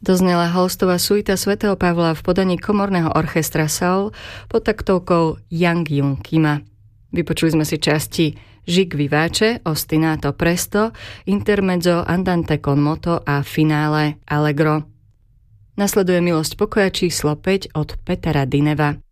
Doznela Holstová suita svätého Pavla v podaní komorného orchestra Soul pod taktovkou Yang Jung Kima. Vypočuli sme si časti Žig vivace, ostinato presto, intermezzo andante con moto a finále allegro. Nasleduje Milosť pokoja číslo 5 od Petera Dineva.